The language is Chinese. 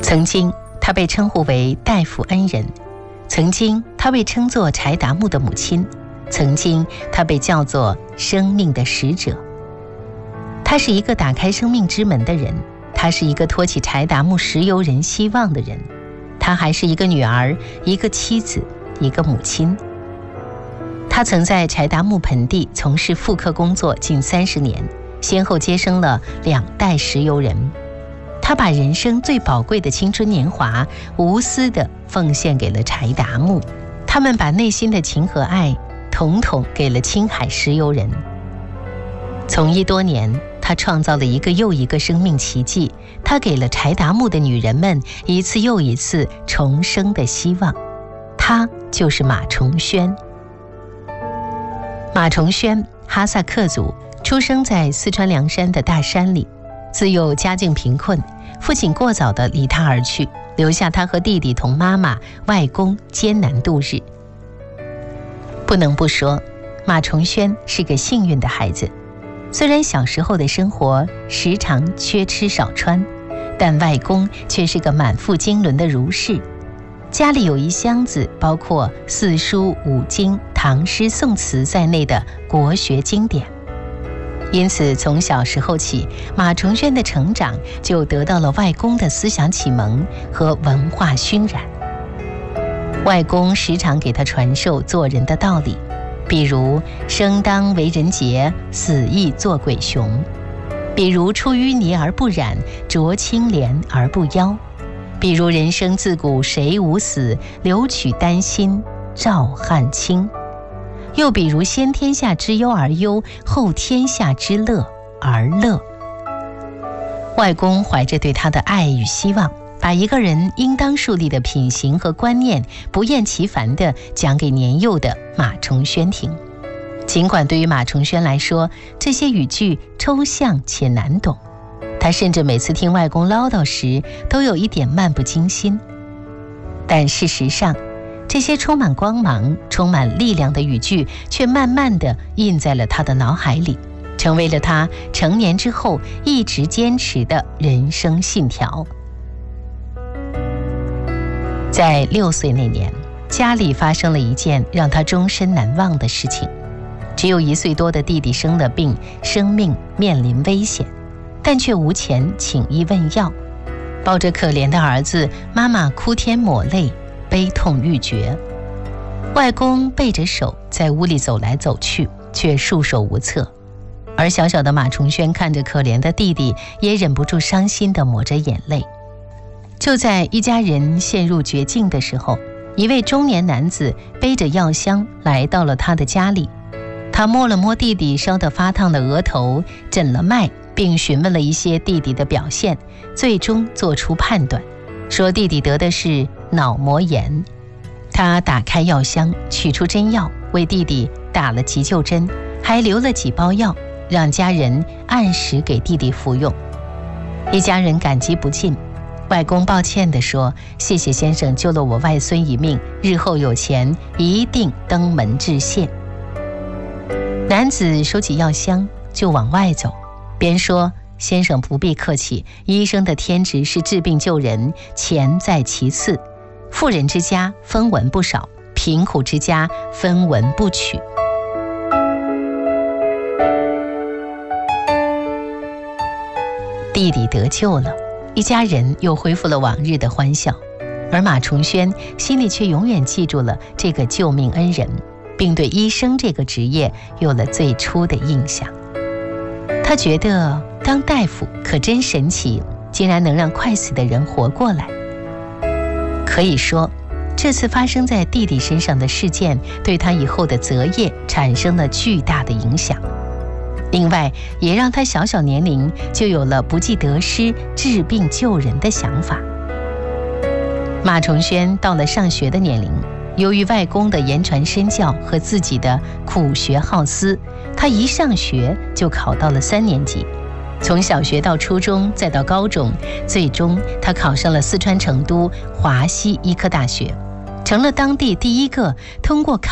曾经他被称呼为大夫恩人，曾经他被称作柴达木的母亲，曾经他被叫做生命的使者。他是一个打开生命之门的人，他是一个托起柴达木石油人希望的人，他还是一个女儿，一个妻子，一个母亲。他曾在柴达木盆地从事复刻工作近30年，先后接生了2代石油人。他把人生最宝贵的青春年华无私地奉献给了柴达木，他们把内心的情和爱统统给了青海石油人。从医多年，他创造了一个又一个生命奇迹，他给了柴达木的女人们一次又一次重生的希望。他就是马崇轩。马崇轩，哈萨克族，出生在四川凉山的大山里。自幼家境贫困，父亲过早地离他而去，留下他和弟弟同妈妈、外公艰难度日。不能不说，马崇轩是个幸运的孩子。虽然小时候的生活时常缺吃少穿，但外公却是个满腹经纶的儒士，家里有一箱子包括四书五经、唐诗宋词在内的国学经典。因此从小时候起，马崇轩的成长就得到了外公的思想启蒙和文化熏染。外公时常给他传授做人的道理，比如生当为人杰，死亦做鬼雄；比如出淤泥而不染，濯清涟而不妖；比如人生自古谁无死，留取丹心照汗青；又比如先天下之忧而忧，后天下之乐而乐。外公怀着对他的爱与希望，把一个人应当树立的品行和观念不厌其烦地讲给年幼的马崇轩听。尽管对于马崇轩来说，这些语句抽象且难懂，他甚至每次听外公唠叨时都有一点漫不经心。但事实上，这些充满光芒、充满力量的语句却慢慢地印在了他的脑海里，成为了他成年之后一直坚持的人生信条。在6岁那年，家里发生了一件让他终身难忘的事情。只有1岁多的弟弟生了病，生命面临危险，但却无钱请医问药。抱着可怜的儿子，妈妈哭天抹泪，悲痛欲绝。外公背着手在屋里走来走去，却束手无策。而小小的马崇轩看着可怜的弟弟，也忍不住伤心地抹着眼泪。就在一家人陷入绝境的时候，一位中年男子背着药箱来到了他的家里。他摸了摸弟弟烧得发烫的额头，诊了脉，并询问了一些弟弟的表现，最终做出判断，说弟弟得的是脑膜炎。他打开药箱，取出针药，为弟弟打了急救针，还留了几包药，让家人按时给弟弟服用。一家人感激不尽。外公抱歉地说：“谢谢先生救了我外孙一命，日后有钱一定登门致谢。”男子收起药箱就往外走，边说：“先生不必客气，医生的天职是治病救人，钱在其次。富人之家分文不少，贫苦之家分文不取。”弟弟得救了，一家人又恢复了往日的欢笑，而马崇轩心里却永远记住了这个救命恩人，并对医生这个职业有了最初的印象。他觉得当大夫可真神奇，竟然能让快死的人活过来。可以说，这次发生在弟弟身上的事件对他以后的择业产生了巨大的影响。另外，也让他小小年龄就有了不计得失、治病救人的想法。马崇轩到了上学的年龄，由于外公的言传身教和自己的苦学好思，他一上学就考到了3年级。从小学到初中，再到高中，最终他考上了四川成都华西医科大学，成了当地第一个通过考